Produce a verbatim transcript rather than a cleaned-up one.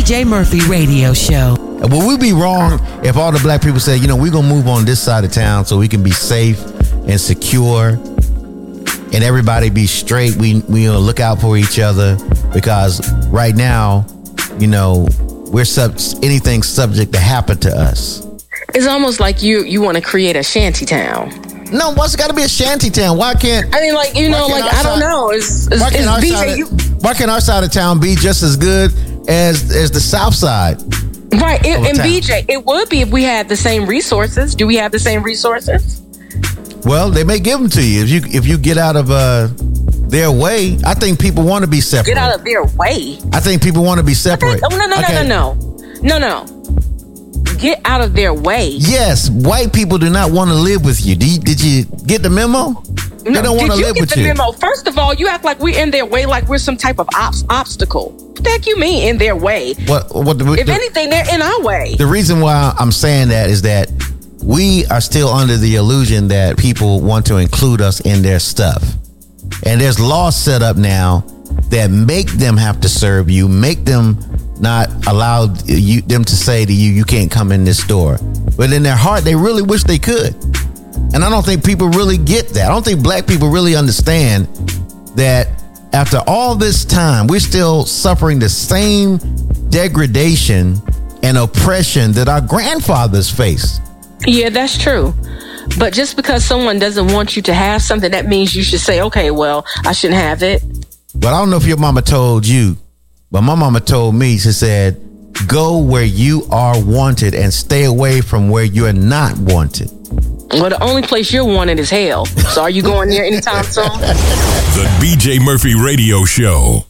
J Murphy Radio Show. Well, we'd be wrong if all the black people say, you know, we're going to move on this side of town so we can be safe and secure and everybody be straight. We we gonna look out for each other because right now, you know, we're sub- anything subject to happen to us. It's almost like you you want to create a shanty town. No, what's got to be a shanty town? Why can't? I mean, like, you know, like, I don't know. It's, it's, why, can't it's our B J, of, why can't our side of town be just as good as as the south side? Right. It, and town? B J, it would be if we had the same resources. Do we have the same resources? Well, they may give them to you if you if you get out of uh, their way. I think people want to be separate. Get out of their way. I think people want to be separate. Oh, no, no, okay. no, no, no, no, no. Get out of their way. Yes, white people do not want to live with you. Did you, did you get the memo? No, they don't want to live with you. Did you get the memo? First of all, you act like we're in their way, like we're some type of ob- obstacle. What the heck you mean in their way? What? What? The, if the, anything, they're in our way. The reason why I'm saying that is that we are still under the illusion that people want to include us in their stuff. And there's laws set up now that make them have to serve you, make them not allow you, them to say to you, you can't come in this store. But in their heart, they really wish they could. And I don't think people really get that. I don't think black people really understand that after all this time, we're still suffering the same degradation and oppression that our grandfathers faced. Yeah, that's true. But just because someone doesn't want you to have something, that means you should say, okay, well, I shouldn't have it. But I don't know if your mama told you, but my mama told me, she said, go where you are wanted and stay away from where you're not wanted. Well, the only place you're wanted is hell. So are you going there anytime soon? The B J Murphy Radio Show.